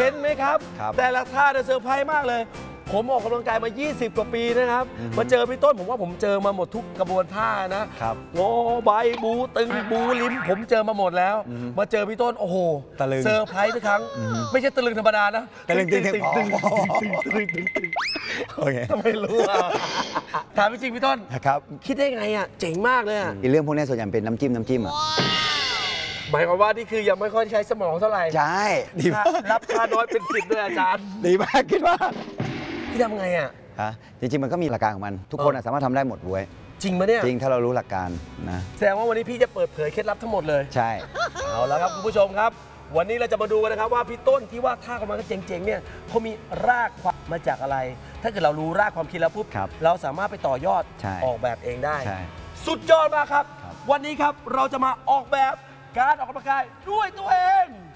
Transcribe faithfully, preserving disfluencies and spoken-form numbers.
นไหมครับแต่ละท่าเนี่ยเซอร์ไพรส์มากเลยผมออกกำลังกายมา ยี่สิบ กว่าปีนะครับมาเจอพี่ต้นผมว่าผมเจอมาหมดทุกกระบวนท่านะงอใบบูตึงบูลิ้มผมเจอมาหมดแล้วมาเจอพี่ต้นโอ้โหเซอร์ไพรส์ทุกครั้งไม่ใช่ตะลึงธรรมดานะตะลึงตึงตึงตึงโอเคทำไมรู้อ่ะถามจริงพี่ต้นครับคิดได้ไงอ่ะเจ๋งมากเลยอ่ะเรื่องพวกนี้ส่วนใหญ่เป็นน้ำจิ้มน้ำจิ้มอ่ะหมายความว่านี่คือยังไม่ค่อยใช้สมองเท่าไหร่ใช่ดีมากรับค่าน้อยเป็นสิบด้วยอาจารย์ดีมากคิดว่าพี่ทำไงอ่ะฮะจริงๆมันก็มีหลักการของมันทุกคนสามารถทำได้หมดเว้ยจริงไหมเนี่ยจริงถ้าเรารู้หลักการนะแสดงว่าวันนี้พี่จะเปิดเผยเคล็ดลับทั้งหมดเลยใช่เอาละครับคุณผู้ชมครับวันนี้เราจะมาดูกันนะครับว่าพี่ต้นที่ว่าท่ากำลังเจ๋งๆเนี่ยเขามีรากความมาจากอะไรถ้าเกิดเรารู้รากความคิดแล้วปุ๊บเราสามารถไปต่อยอดออกแบบเองได้สุดยอดมากครับวันนี้ครับเราจะมาออกแบบการออกกำลังกายด้วยตัวเอง